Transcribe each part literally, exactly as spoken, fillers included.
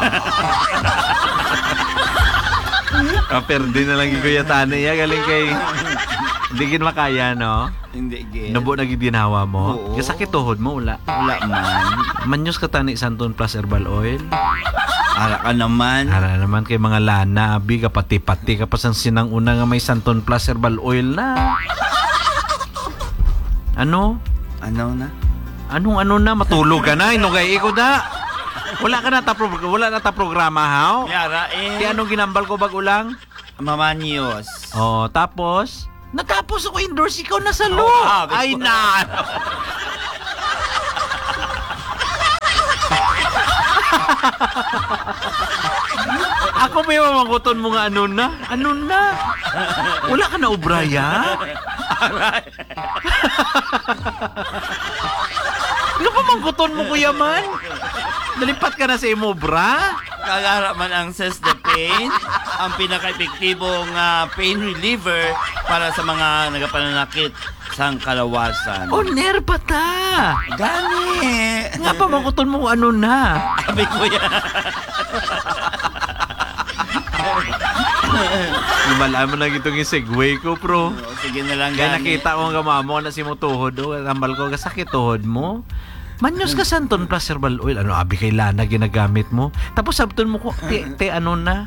Kaperde na lang yung Kuya Tani. Ya, galing kay... Hindi gin makaya, no? Hindi gin. Nubo na ginawa mo. Oo. Kasakit tuhod mo, wala. Wala man. Manyos ka tani Santon Plus Herbal Oil. Ara ka naman. Ara naman kay mga lana, abi ka pati-pati ka pa sang sinang una nga may Santon Plus Herbal Oil na. Ano? Ano na? Anong ano na matulog ka na inugay ko da. Wala ka na ta pro- wala na ta programa haw. Yara eh. Kaya anong ginambal ko bag ulang? Mamanyos. Oh, tapos natapos ako indoors ikaw na sa loob. Oh, ah, Ay na. Ako may mamakuton mo nga ano na? Ano na? Wala ka na ubraya? Ano pa mangkuton mo, Kuya Man? Nalipat ka na sa imobra? Kagara man ang Cestapine, ang pinaka-epektibong uh, pain reliever para sa mga nagapananakit sang kalawasan. O, nerba ta! Gani! Nga pa mangkuton mo ano na? Sabi ko yan. Lumalaan mo na itong yung segue ko, pro. O, sige na lang, Kaya gani. nakita ko nga mamo na si mo tuhod. O, tambal ko, kasakit tuhod mo. Manyos ka Santon Plus Herbal Oil. Ano, abi kay lana ginagamit mo. Tapos sabton mo ko, te, te ano na?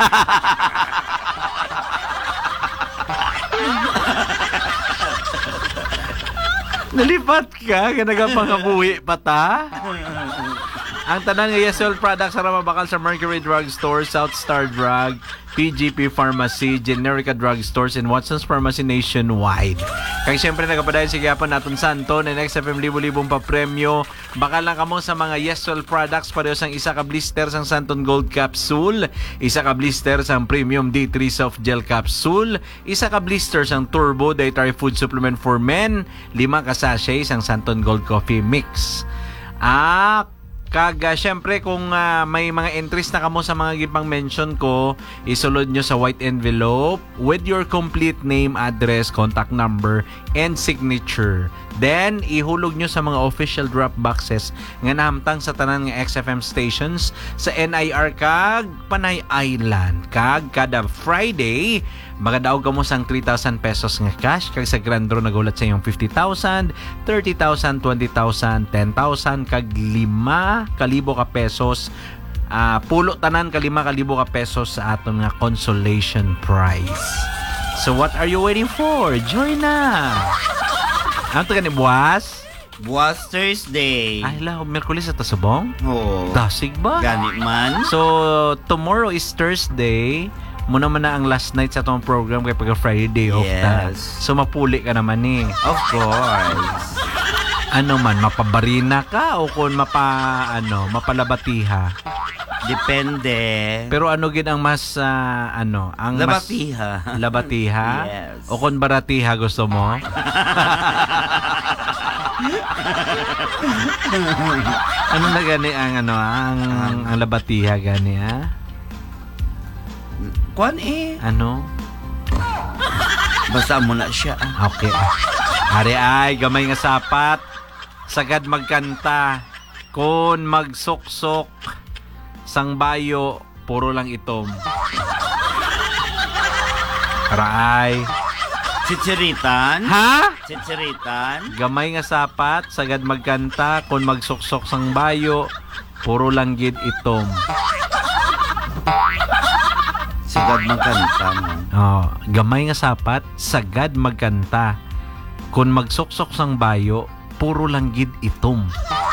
Nalipat ka, ganagapangabuhi pa ta? Ang tanan nga Yesol products sa mabakal sa Mercury Drug Store, South Star Drug, P G P Pharmacy, Generica Drug Stores, and Watson's Pharmacy nationwide. Kaya siyempre nagapadayon si Gapan natin Santo, na X F M libo-libong pa-premyo. Bakal lang kamo sa mga Yesol products, pareho sang isa ka blister sang Santon Gold Capsule, isa ka blister sang Premium D three Soft Gel Capsule, isa ka blister sang Turbo Dietary Food Supplement for Men, lima ka sachet sang Santon Gold Coffee Mix. Ah, Kaga, syempre kung uh, may mga entries na kamo sa mga gipang mention ko, isulod nyo sa white envelope with your complete name, address, contact number, and signature. Then, ihulog nyo sa mga official drop boxes nga nahamtang sa tanan nga X F M stations sa N I R kag Panay Island. Kag kada Friday, magadaog ka mo sang three thousand pesos nga cash. Kag sa Grand Draw nagulat sa iyong fifty thousand, thirty thousand, twenty thousand, ten thousand, kag lima kalibo ka pesos. Uh, pulo tanan ka lima kalibo ka pesos sa aton nga consolation prize. So what are you waiting for? Join na! Ano ito gani, buwas? Buwas Thursday. Ay, la, Merkulis at Tasubong? Oo. Dasig ba? Gani man. So, tomorrow is Thursday. Muna man na ang last night sa itong program kaya pagka Friday day off ta. Yes. So, mapuli ka naman eh. Of course. Ano man, mapabarina ka o kung mapa, ano, mapalabatiha? Depende. Pero ano gid ang mas, uh, ano, ang Labatiha. mas... Labatiha? Yes. O kung baratiha gusto mo? Ano na gani ang, ano, ang, ang labatiha gani, ha? Kuan eh. Ano? Basta mo na siya. Okay. Ari ay, gamay nga sapat. Sagad magkanta. Kun magsuksok sang bayo, puro lang itom. Aray. Chichiritan? Ha? Chichiritan? Gamay nga sapat, sagad magkanta. Kun magsuksok sang bayo, puro lang gid itom. Sagad magkanta mo. Oh, gamay nga sapat, sagad magkanta. Kun magsuksok sang bayo, puro lang gid itom.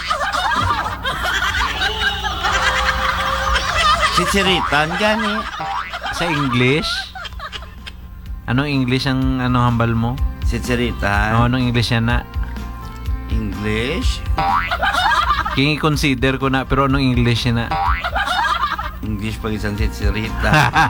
Chichiritan gani. Sa English? Anong English ang ano hambal mo? Chichiritan. Oh, anong English yan na? English? King i-consider ko na, pero anong English yan na? English pag isang chichirita.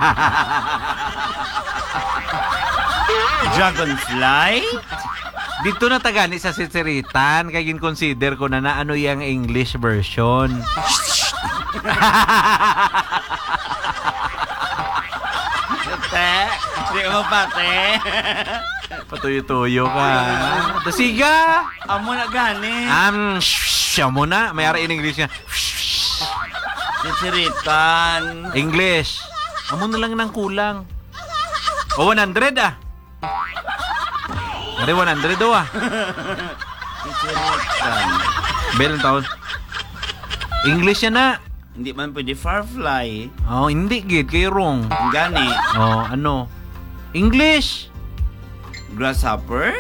Dragonfly? Dito na tagani sa sitsiritan, kaya gin-consider ko na na ano yung English version. Te, di mo pa, te. Patuyo-tuyo ka. Dasiga! Amo na gani. Um, shh, mo na. May ara in English nga. Sitsiritan. English. Amo na lang ng kulang. O, one hundred ah. Ari, one hundred do ah. Sitsiritan. Bel taon. English yan na. Hindi man pwede firefly. Oh, hindi gid kay wrong. Ang gani. Oh, ano? English. Grasshopper?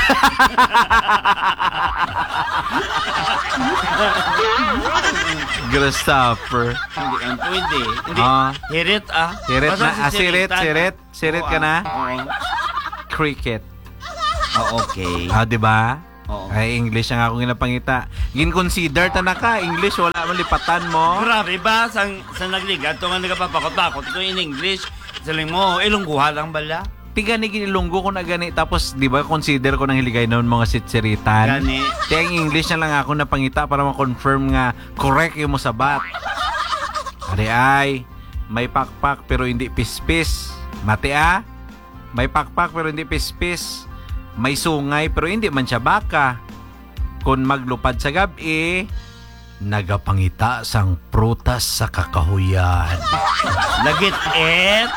Grasshopper. Hindi man pwede. Hindi. Ah. Hirit ah. Sirit Basta na, ah, si sirit, Siritan, sirit. ah. Sirit Oo, ka na? ah. Oo. Cricket. Oh, okay. Ah, di ba? Oo. Ay, English ang akong ginapangita. Gin-consider ta na ka. English, wala man lipatan mo. Grabe ba? Sang, sa nagligat, ito nga nagapapakot-pakot. Ito in English. Saling mo, ilungguha lang bala. Tiga ni ginilunggo ko na gani. Tapos, di ba, consider ko ng hiligay noon mga sitsiritan. Gani. Kaya ang English na lang ako napangita para ma-confirm nga correct yung mo sabat. Ari ay, may pakpak pero hindi pispis. Mati ah, may pakpak pero hindi pispis. May sungay pero hindi man siya baka. Kung maglupad sa gabi, nagapangita sang prutas sa kakahuyan. Lagit it.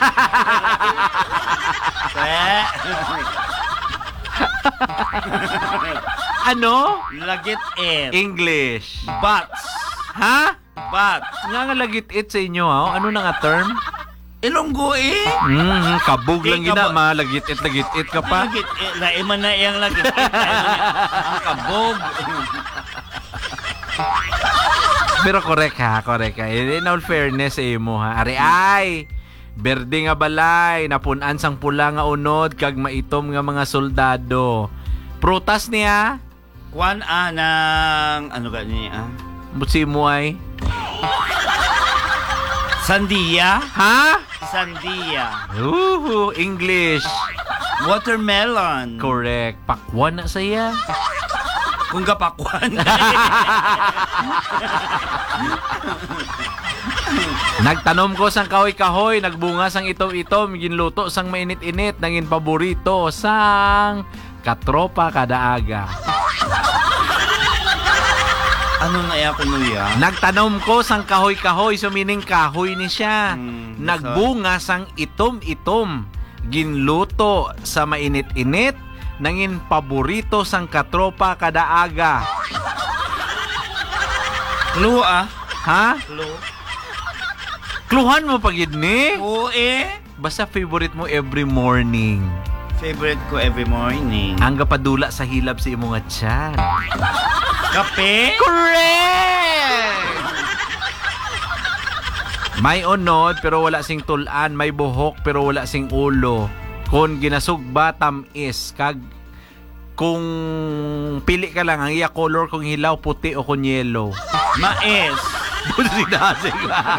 Eh. Ano? Lagit it. English. Bats. Ha? Bats. Nga nga lagit it sa inyo ha? Ano na nga term? Ilunggo eh. Mm, kabog lang Di gina, kabog. ma. Lagit it, lagit it ka pa. Lagit it. Naiman na iyang lagit it. Ang kabog. Pero correct ha, correct ha. In all fairness sa imo ha. Ari ay, berde nga balay, napunan sang pula nga unod, kag maitom nga mga soldado. Prutas niya, Kwan ah ng... Ano ka niya ah? butsi mo ay. Sandia. Ha? Sandia. Uhu, English. Watermelon. Correct. Pakwan na saya. Kung kapakwan. Nagtanom ko sang kahoy-kahoy, nagbunga sang itom-itom, ginluto sang mainit-init, nangin paborito sang katropa kada aga. Ano na iya ko nuya? Nagtanom ko sang kahoy-kahoy, so meaning kahoy ni siya. Hmm, Nagbunga sang itom-itom, ginluto sa mainit-init, nangin paborito sang katropa kada aga. Clue ah. Ha? Clue. Kluhan mo pagid ni? Oo eh. Basta favorite mo every morning. Favorite ko every morning. Ang gapadula sa hilab sa imong nga tiyan. Kape? Correct! May unod pero wala sing tulan, may buhok pero wala sing ulo. Kung ginasugba tamis kag kung pili ka lang ang iya color kung hilaw, puti o kung yellow. Mais. Busi dasig.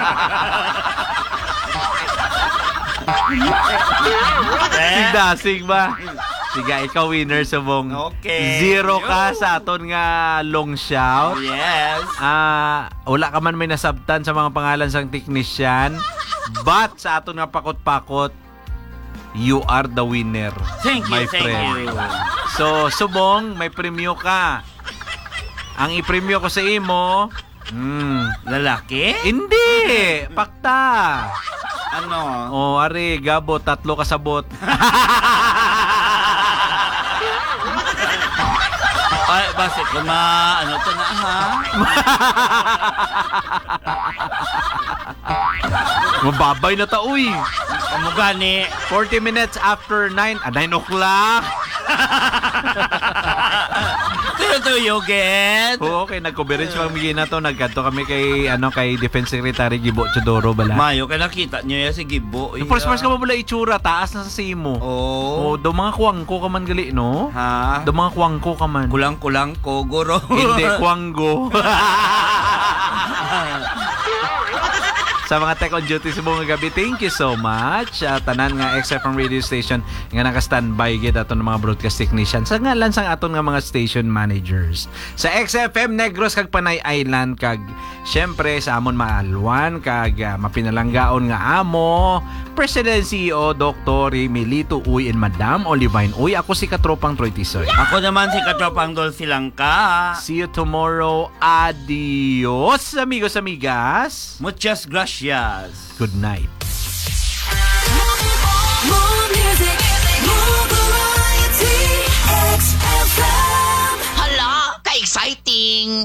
Sigdasig ba? Sige, ikaw winner subong. Okay. Zero ka sa aton nga long shout. Yes. Ah, wala ka man may nasabtan sa mga pangalan sang technician. But sa aton nga pakot-pakot, you are the winner. Thank you, my thank friend. you. So, subong, may premyo ka. Ang ipremyo ko sa imo, hmm, Lalaki? hindi, pakta. Ano? Oh, ari, gabo, tatlo kasabot. Ay, base ko ma... Ano to na, ha? Mababay na ta, uy. Kamugani. forty minutes after nine, ah, nine o'clock. Tuyo-tuyo, get. Oo, okay, nag-coverage pang migay na to. Nagkanto kami kay, ano, kay Defense Secretary Gibo Chodoro, bala. Mayo, kaya nakita nyo yan si Gibo. Yung first first ka mo bala itsura, taas na sa simo. Oo. Oh, do mga kuwangko ka man gali, no? Ha? Do mga kuwangko ka man. Kulang-kulang ko, guro. Hindi, kuwanggo. sa mga tech on duty sa buong gabi. Thank you so much. Uh, tanan nga X F M radio station nga naka-standby gid aton mga broadcast technician. Sa ngalan sang aton nga mga station managers. Sa X F M Negros kag Panay Island kag syempre sa amon maalwan kag uh, mapinalanggaon nga amo President C E O Doctor Milito Uy and Madam Olivine Uy. Ako si Katropang Troy Tisoy. Ako naman si Katropang Dol Silangka. See you tomorrow. Adios, amigos, amigas. Muchas gracias. Good night. More music.